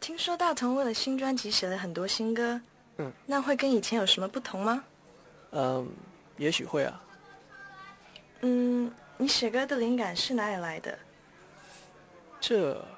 听说大同为了新专辑写了很多新歌，那会跟以前有什么不同吗？ 也许会啊。 你写歌的灵感是哪里来的？ 这